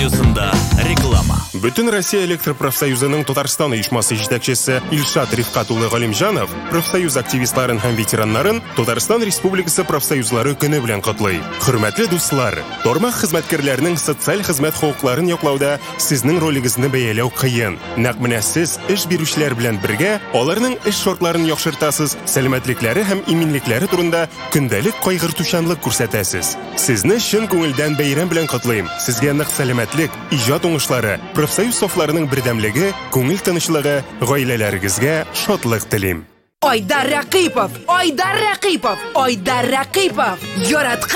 радиосында реклама. Бүтін Россия электр профсоюзының Татарстан оешмасы жетекчесе Илшат Рифкат улы Галимжанов профсоюз активистларын һәм ветераннарын Татарстан Республикасы профсоюзлары көне белән котлый. Хөрмәтле дуслар, тармак хезмәткәрләренең социаль хезмәт хукукларын яклауда сезнең ролигезне бәяләү кыен. Нәкъ менә сез эш бирүчеләр белән бергә аларның эш шартларын яхшыртасыз, сәламәтлекләре һәм иминлекләре турында көндәлек кайгыртучанлык күрсәтәсез. Сезне чын күңелдән бәйрәм белән котлыйм. Сезгә нык сәламәтлек, иҗат уңышлары, профсоюз сафларының бердәмлеге, күңел тынычлыгы, гаиләләрегезгә шатлык телим. Айдар Рәкыйпов! Айдар Рәкыйпов! Айдар Рәкыйпов! Яратқан